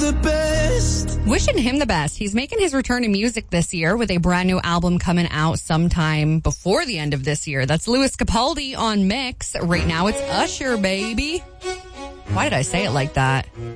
the best. Wishing him the best. He's making his return to music this year with a brand new album coming out sometime before the end of this year. That's Louis Capaldi on Mix. Right now it's Usher, baby. Why did I say it like that?